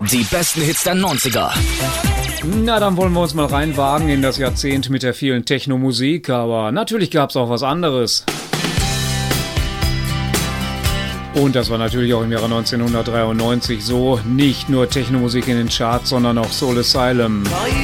Die besten Hits der 90er. Na, dann wollen wir uns mal reinwagen in das Jahrzehnt mit der vielen Techno-Musik, aber natürlich gab es auch was anderes. Und das war natürlich auch im Jahre 1993 so. Nicht nur Techno-Musik in den Charts, sondern auch Soul Asylum.